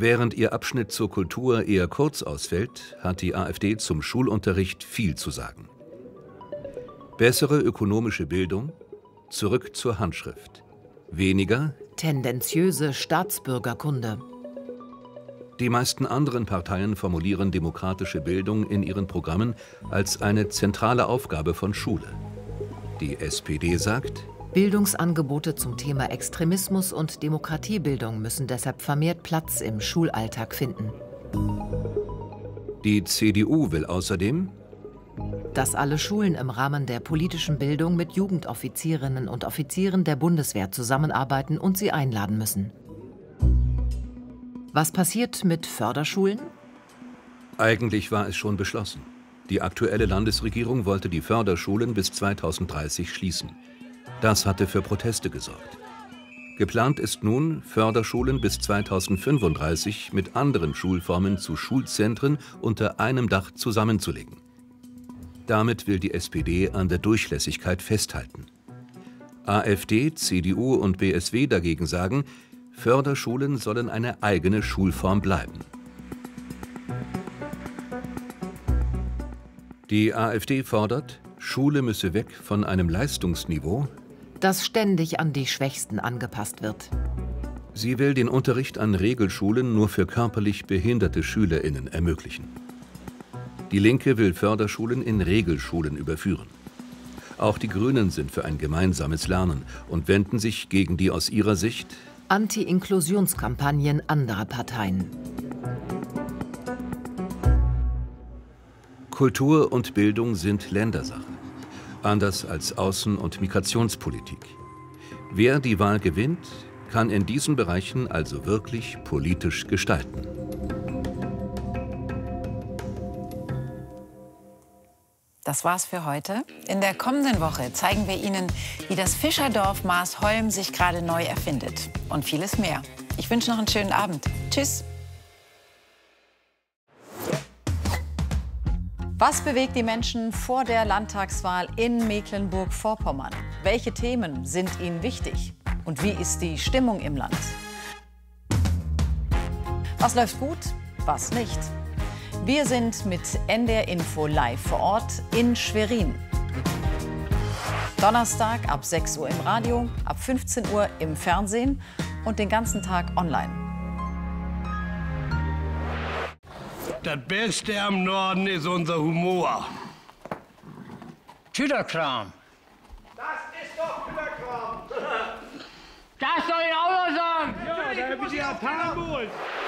Während ihr Abschnitt zur Kultur eher kurz ausfällt, hat die AfD zum Schulunterricht viel zu sagen. Bessere ökonomische Bildung, zurück zur Handschrift. Weniger tendenziöse Staatsbürgerkunde. Die meisten anderen Parteien formulieren demokratische Bildung in ihren Programmen als eine zentrale Aufgabe von Schule. Die SPD sagt: Bildungsangebote zum Thema Extremismus und Demokratiebildung müssen deshalb vermehrt Platz im Schulalltag finden. Die CDU will außerdem, dass alle Schulen im Rahmen der politischen Bildung mit Jugendoffizierinnen und Offizieren der Bundeswehr zusammenarbeiten und sie einladen müssen. Was passiert mit Förderschulen? Eigentlich war es schon beschlossen. Die aktuelle Landesregierung wollte die Förderschulen bis 2030 schließen. Das hatte für Proteste gesorgt. Geplant ist nun, Förderschulen bis 2035 mit anderen Schulformen zu Schulzentren unter einem Dach zusammenzulegen. Damit will die SPD an der Durchlässigkeit festhalten. AfD, CDU und BSW dagegen sagen, Förderschulen sollen eine eigene Schulform bleiben. Die AfD fordert, Schule müsse weg von einem Leistungsniveau, das ständig an die Schwächsten angepasst wird. Sie will den Unterricht an Regelschulen nur für körperlich behinderte SchülerInnen ermöglichen. Die Linke will Förderschulen in Regelschulen überführen. Auch die Grünen sind für ein gemeinsames Lernen und wenden sich gegen die aus ihrer Sicht Anti-Inklusionskampagnen anderer Parteien. Kultur und Bildung sind Ländersache, anders als Außen- und Migrationspolitik. Wer die Wahl gewinnt, kann in diesen Bereichen also wirklich politisch gestalten. Das war's für heute. In der kommenden Woche zeigen wir Ihnen, wie das Fischerdorf Maasholm sich gerade neu erfindet. Und vieles mehr. Ich wünsche noch einen schönen Abend. Tschüss. Was bewegt die Menschen vor der Landtagswahl in Mecklenburg-Vorpommern? Welche Themen sind ihnen wichtig? Und wie ist die Stimmung im Land? Was läuft gut, was nicht? Wir sind mit NDR Info live vor Ort in Schwerin. Donnerstag ab 6 Uhr im Radio, ab 15 Uhr im Fernsehen und den ganzen Tag online. Das Beste am Norden ist unser Humor. Tüderkram. Das ist doch Tüderkram. Das soll ich auch noch sagen. Ja, da habe ich die Japan